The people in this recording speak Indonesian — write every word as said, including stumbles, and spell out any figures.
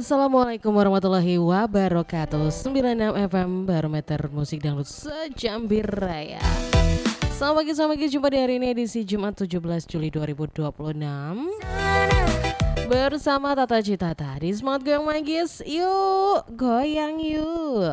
Assalamualaikum warahmatullahi wabarakatuh. sembilan puluh enam F M Barometer Musik Dangdut Sejamber Raya. Selamat pagi, selamat pagi. Jumpa di hari ini edisi Jumat tujuh belas Juli dua ribu dua puluh enam. Bersama Tata Citata di Semangat Goyang Magis. Yuk, goyang yuk.